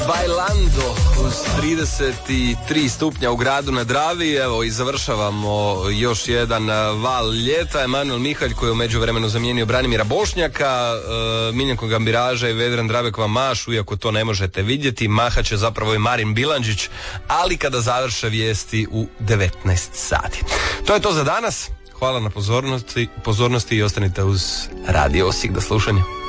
Bailando uz 33 stupnja u gradu na Dravi. Evo i završavamo još jedan val ljeta. Emanuel Mihalj koji je u međuvremenu zamijenio Branimira Bošnjaka, Miljenko Gambiraža i Vedran Drabek vam mašu, iako to ne možete vidjeti. Mahat će zapravo i Marin Bilandžić, ali kada završe vijesti u 19 sati. To je to za danas. Hvala na pozornosti i ostanite uz Radio Osijek. Do slušanja.